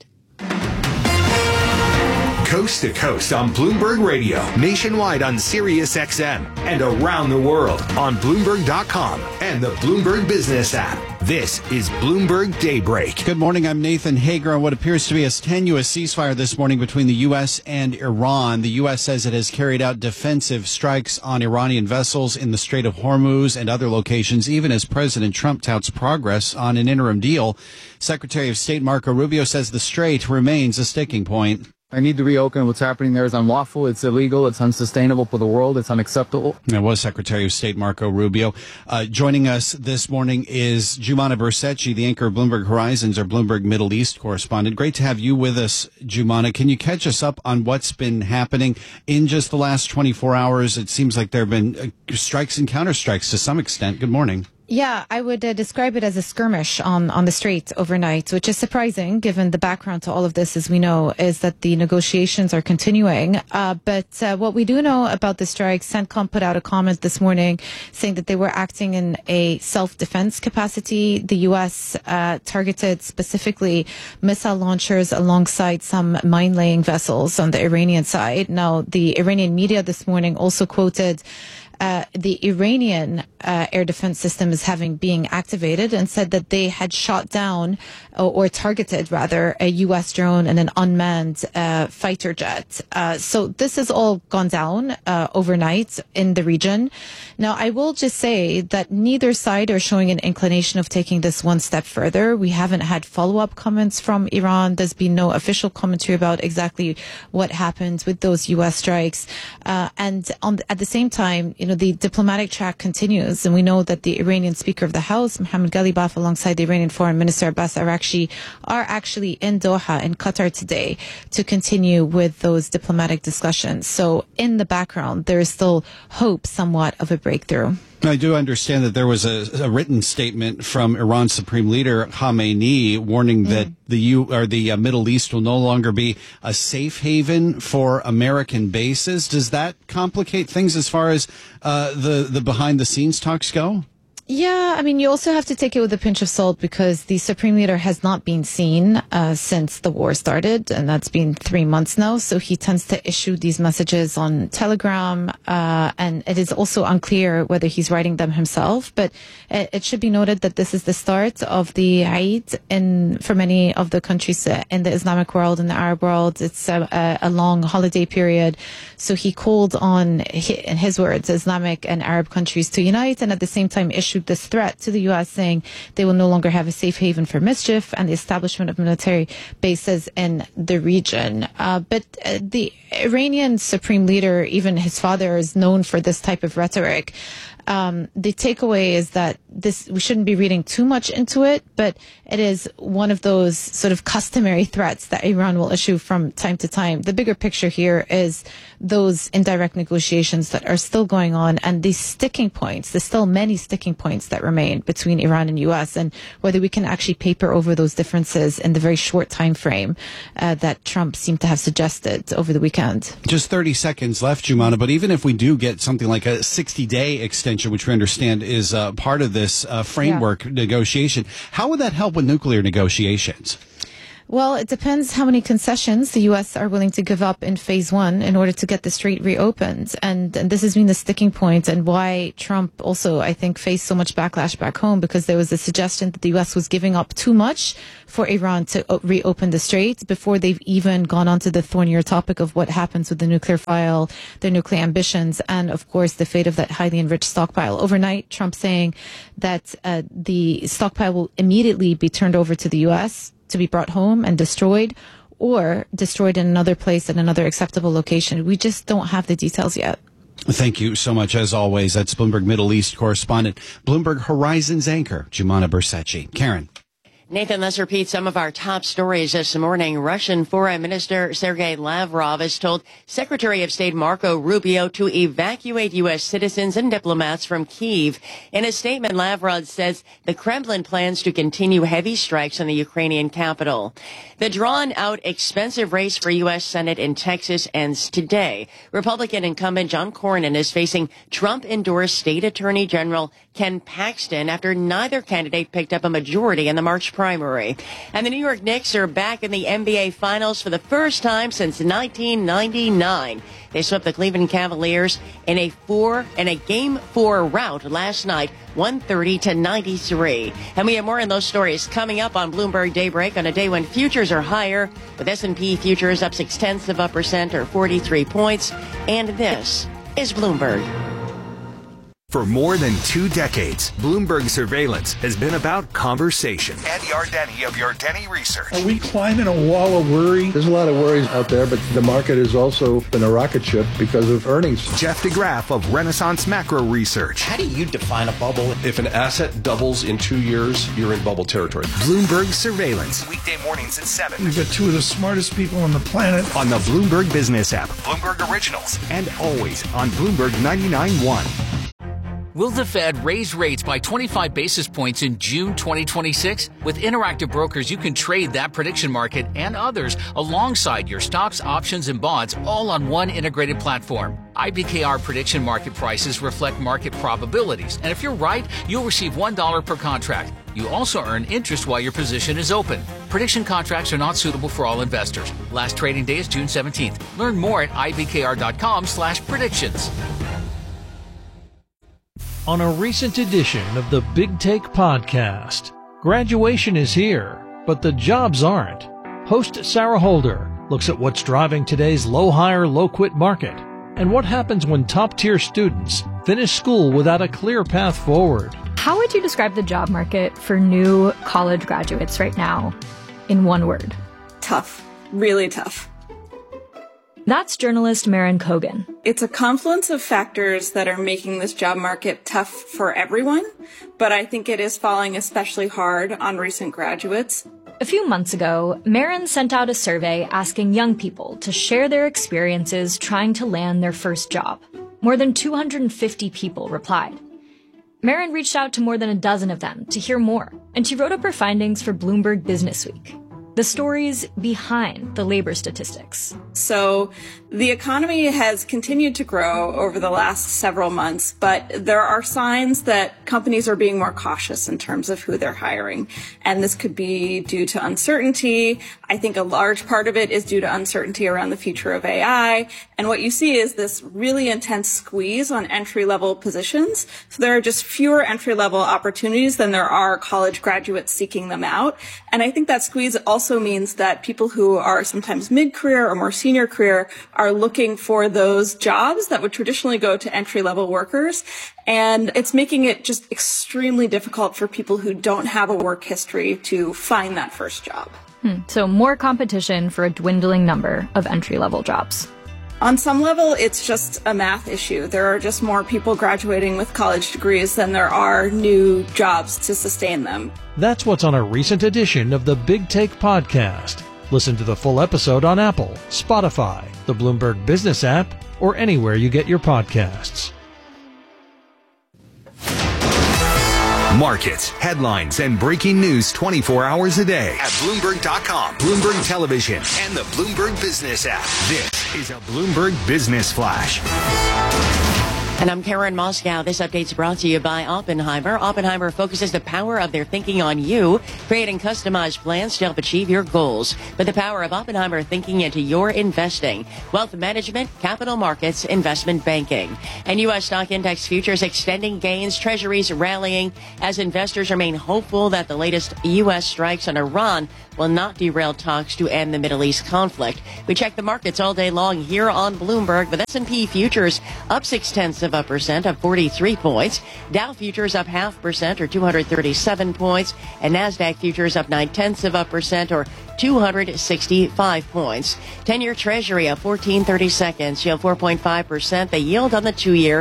Coast to coast on Bloomberg Radio, nationwide on Sirius XM, and around the world on Bloomberg.com and the Bloomberg Business app. This is Bloomberg Daybreak. Good morning. I'm Nathan Hager on what appears to be a tenuous ceasefire this morning between the U.S. and Iran. The U.S. says it has carried out defensive strikes on Iranian vessels in the Strait of Hormuz and other locations, even as President Trump touts progress on an interim deal. Secretary of State Marco Rubio says the strait remains a sticking point. I need to reopen. What's happening there is unlawful. It's illegal. It's unsustainable for the world. It's unacceptable. That was Secretary of State Marco Rubio. Joining us this morning is Jumana Bersetchi, the anchor of Bloomberg Horizons, our Bloomberg Middle East correspondent. Great to have you with us, Jumana. Can you catch us up on what's been happening in just the last 24 hours? It seems like there have been strikes and counterstrikes to some extent. Good morning. Yeah, I would describe it as a skirmish on the street overnight, which is surprising given the background to all of this, as we know, is that the negotiations are continuing. But what we do know about the strikes, CENTCOM put out a comment this morning saying that they were acting in a self-defense capacity. The U.S. targeted specifically missile launchers alongside some mine-laying vessels on the Iranian side. Now, the Iranian media this morning also quoted the Iranian air defense system as being activated, and said that they had shot down or targeted rather a U.S. drone and an unmanned fighter jet. So this has all gone down overnight in the region. Now, I will just say that neither side are showing an inclination of taking this one step further. We haven't had follow-up comments from Iran. There's been no official commentary about exactly what happened with those U.S. strikes. And at the same time, the diplomatic track continues, and we know that the Iranian Speaker of the House, Mohammad Ghalibaf, alongside the Iranian Foreign Minister Abbas Araghchi, are actually in Doha, in Qatar today, to continue with those diplomatic discussions. So in the background, there is still hope somewhat of a breakthrough. I do understand that there was a written statement from Iran's Supreme Leader Khamenei warning that the Middle East will no longer be a safe haven for American bases. Does that complicate things as far as the behind the scenes talks go? Yeah, I mean, you also have to take it with a pinch of salt because the Supreme Leader has not been seen since the war started, and that's been 3 months now. So he tends to issue these messages on Telegram, and it is also unclear whether he's writing them himself. But it should be noted that this is the start of the Eid for many of the countries in the Islamic world and the Arab world. It's a long holiday period. So he called on, in his words, Islamic and Arab countries to unite, and at the same time issued this threat to the U.S. saying they will no longer have a safe haven for mischief and the establishment of military bases in the region. But the Iranian Supreme Leader, even his father, is known for this type of rhetoric. The takeaway is that we shouldn't be reading too much into it, but it is one of those sort of customary threats that Iran will issue from time to time. The bigger picture here is those indirect negotiations that are still going on and these sticking points. There's still many sticking points that remain between Iran and U.S. and whether we can actually paper over those differences in the very short time frame that Trump seemed to have suggested over the weekend. Just 30 seconds left, Jumana, but even if we do get something like a 60-day extension, which we understand is part of this framework negotiation, how would that help with nuclear negotiations? Well, it depends how many concessions the U.S. are willing to give up in phase one in order to get the strait reopened. And this has been the sticking point and why Trump also, I think, faced so much backlash back home, because there was a suggestion that the U.S. was giving up too much for Iran to reopen the strait before they've even gone on to the thornier topic of what happens with the nuclear file, their nuclear ambitions, and, of course, the fate of that highly enriched stockpile. Overnight, Trump saying that the stockpile will immediately be turned over to the U.S., to be brought home and destroyed, or destroyed in another place at another acceptable location. We just don't have the details yet. Thank you so much, as always. That's Bloomberg Middle East correspondent, Bloomberg Horizons anchor, Jumana Bercetche. Karen. Nathan, let's repeat some of our top stories this morning. Russian Foreign Minister Sergei Lavrov has told Secretary of State Marco Rubio to evacuate U.S. citizens and diplomats from Kyiv. In a statement, Lavrov says the Kremlin plans to continue heavy strikes on the Ukrainian capital. The drawn-out, expensive race for U.S. Senate in Texas ends today. Republican incumbent John Cornyn is facing Trump-endorsed State Attorney General Ken Paxton after neither candidate picked up a majority in the March primary. And the New York Knicks are back in the NBA Finals for the first time since 1999. They swept the Cleveland Cavaliers in a Game 4 rout last night, 130-93. And we have more on those stories coming up on Bloomberg Daybreak on a day when futures are higher, with S&P futures up 0.6% or 43 points. And this is Bloomberg. For more than 2 decades, Bloomberg Surveillance has been about conversation. Ed Yardeni of Yardeni Research. Are we climbing a wall of worry? There's a lot of worries out there, but the market has also been a rocket ship because of earnings. Jeff DeGraff of Renaissance Macro Research. How do you define a bubble? If an asset doubles in 2 years, you're in bubble territory. Bloomberg Surveillance. Weekday mornings at 7. We've got 2 of the smartest people on the planet. On the Bloomberg Business app, Bloomberg Originals, and always on Bloomberg 99.1. Will the Fed raise rates by 25 basis points in June 2026? With Interactive Brokers, you can trade that prediction market and others alongside your stocks, options, and bonds all on one integrated platform. IBKR prediction market prices reflect market probabilities, and if you're right, you'll receive $1 per contract. You also earn interest while your position is open. Prediction contracts are not suitable for all investors. Last trading day is June 17th. Learn more at ibkr.com/predictions. On a recent edition of the Big Take podcast, graduation is here, but the jobs aren't. Host Sarah Holder looks at what's driving today's low hire, low quit market and what happens when top-tier students finish school without a clear path forward. How would you describe the job market for new college graduates right now in one word? Tough. Really tough. That's journalist Maren Kogan. It's a confluence of factors that are making this job market tough for everyone, but I think it is falling especially hard on recent graduates. A few months ago, Maren sent out a survey asking young people to share their experiences trying to land their first job. More than 250 people replied. Maren reached out to more than a dozen of them to hear more, and she wrote up her findings for Bloomberg Business Week. the stories behind the labor statistics. So the economy has continued to grow over the last several months, but there are signs that companies are being more cautious in terms of who they're hiring. And this could be due to uncertainty. I think a large part of it is due to uncertainty around the future of AI. And what you see is this really intense squeeze on entry-level positions. So there are just fewer entry-level opportunities than there are college graduates seeking them out. And I think that squeeze also means that people who are sometimes mid-career or more senior career are looking for those jobs that would traditionally go to entry-level workers. And it's making it just extremely difficult for people who don't have a work history to find that first job. So more competition for a dwindling number of entry-level jobs. On some level, it's just a math issue. There are just more people graduating with college degrees than there are new jobs to sustain them. That's what's on a recent edition of the Big Take Podcast. Listen to the full episode on Apple, Spotify, the Bloomberg Business app, or anywhere you get your podcasts. Markets, headlines, and breaking news 24 hours a day at Bloomberg.com, Bloomberg Television, and the Bloomberg Business app. This is a Bloomberg Business Flash. And I'm Karen Moscow. This update's brought to you by Oppenheimer. Oppenheimer focuses the power of their thinking on you, creating customized plans to help achieve your goals. But the power of Oppenheimer thinking into your investing, wealth management, capital markets, investment banking. And U.S. stock index futures extending gains, treasuries rallying as investors remain hopeful that the latest U.S. strikes on Iran will not derail talks to end the Middle East conflict. We check the markets all day long here on Bloomberg, with S&P futures up 0.6%, up 43 points. Dow futures up 0.5% or 237 points. And NASDAQ futures up 0.9% or 265 points. 10-year Treasury up 14/32, yield 4.5%. The yield on the 2-year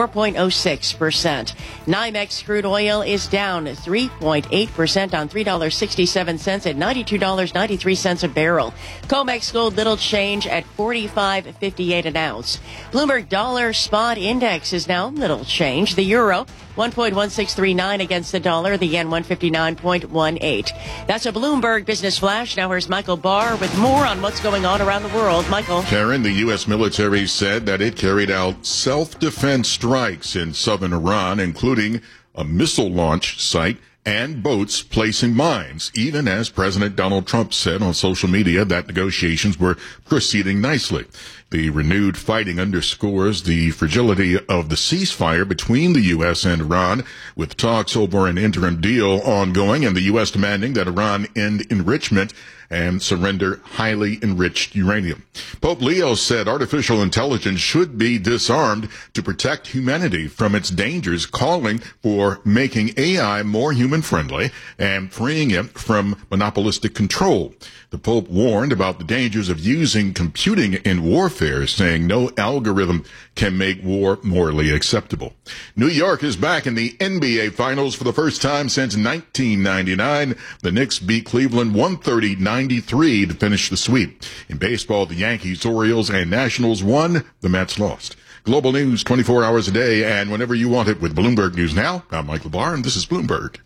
4.06%. NYMEX crude oil is down 3.8% on $3.67 at $92.93 a barrel. COMEX gold little change at $45.58 an ounce. Bloomberg dollar spot index is now little change. The euro 1.1639 against the dollar. The yen 159.18. That's a Bloomberg Business Flash. Now here's Michael Barr with more on what's going on around the world. Michael. Karen, the U.S. military said that it carried out self-defense strikes in southern Iran, including a missile launch site and boats placing mines, even as President Donald Trump said on social media that negotiations were proceeding nicely. The renewed fighting underscores the fragility of the ceasefire between the U.S. and Iran, with talks over an interim deal ongoing and the U.S. demanding that Iran end enrichment and surrender highly enriched uranium. Pope Leo said artificial intelligence should be disarmed to protect humanity from its dangers, calling for making AI more human-friendly and freeing it from monopolistic control. The Pope warned about the dangers of using computing in warfare, saying no algorithm can make war morally acceptable. New York is back in the NBA Finals for the first time since 1999. The Knicks beat Cleveland 130-93 to finish the sweep. In baseball, the Yankees, Orioles, and Nationals won. The Mets lost. Global news 24 hours a day and whenever you want it with Bloomberg News Now. I'm Michael Barr, and this is Bloomberg.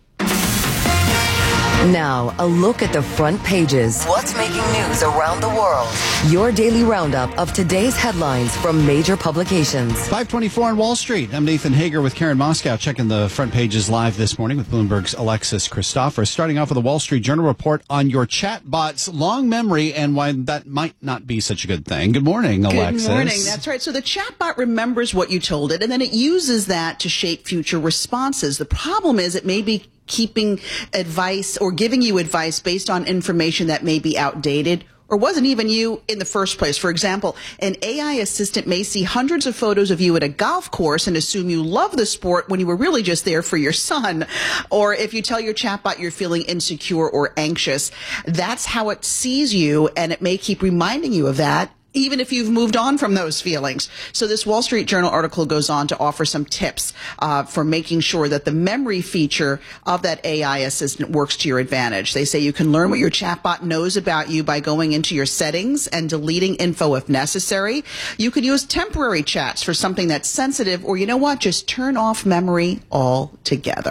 Now, a look at the front pages. What's making news around the world? Your daily roundup of today's headlines from major publications. 5:24 on Wall Street. I'm Nathan Hager with Karen Moscow, checking the front pages live this morning with Bloomberg's Alexis Christoforous. Starting off with a Wall Street Journal report on your chatbot's long memory and why that might not be such a good thing. Good morning, Alexis. Good morning. That's right. So the chatbot remembers what you told it, and then it uses that to shape future responses. The problem is it may be keeping advice or giving you advice based on information that may be outdated or wasn't even you in the first place. For example, an AI assistant may see hundreds of photos of you at a golf course and assume you love the sport when you were really just there for your son. Or if you tell your chatbot you're feeling insecure or anxious, that's how it sees you, and it may keep reminding you of that even if you've moved on from those feelings. So this Wall Street Journal article goes on to offer some tips for making sure that the memory feature of that AI assistant works to your advantage. They say you can learn what your chatbot knows about you by going into your settings and deleting info if necessary. You could use temporary chats for something that's sensitive, or you know what, just turn off memory altogether.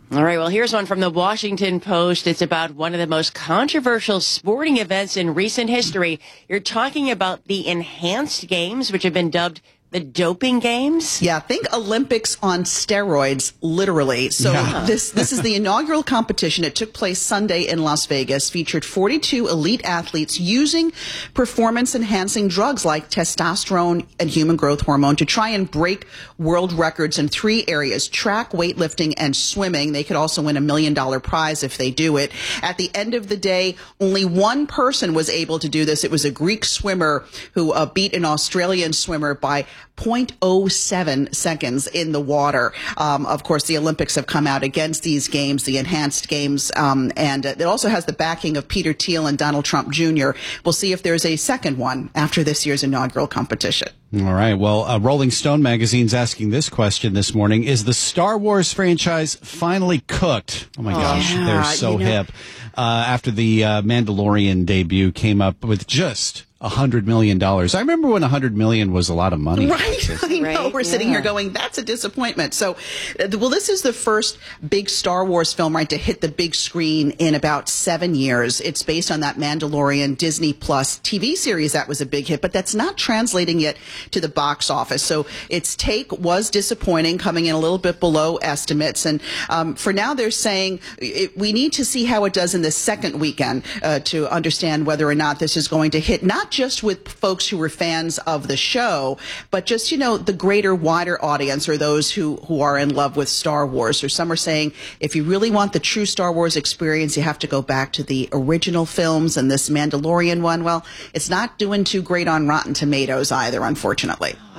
All right, well, here's one from the Washington Post. It's about one of the most controversial sporting events in recent history. You're talking about the enhanced games, which have been dubbed the doping games? Yeah, think Olympics on steroids, literally. So this is the inaugural competition. It took place Sunday in Las Vegas, featured 42 elite athletes using performance-enhancing drugs like testosterone and human growth hormone to try and break world records in 3 areas: track, weightlifting, and swimming. They could also win $1 million prize if they do it. At the end of the day, only one person was able to do this. It was a Greek swimmer who beat an Australian swimmer by 0.07 seconds in the water. Of course, the Olympics have come out against these games, the enhanced games, and it also has the backing of Peter Thiel and Donald Trump Jr. We'll see if there's a second one after this year's inaugural competition. All right. Well, Rolling Stone magazine's asking this question this morning. Is the Star Wars franchise finally cooked? Oh, my gosh. Yeah, they're so hip. After the Mandalorian debut came up with just $100 million. I remember when $100 million was a lot of money. Right. I know. We're sitting here going, that's a disappointment. So, well, this is the first big Star Wars film, right, to hit the big screen in about 7 years. It's based on that Mandalorian Disney Plus TV series that was a big hit, but that's not translating yet to the box office. So its take was disappointing, coming in a little bit below estimates. And for now, they're saying we need to see how it does in the second weekend to understand whether or not this is going to hit, not just with folks who were fans of the show, but just, the greater, wider audience, or those who are in love with Star Wars. Or some are saying if you really want the true Star Wars experience, you have to go back to the original films, and this Mandalorian one, well, it's not doing too great on Rotten Tomatoes either, unfortunately.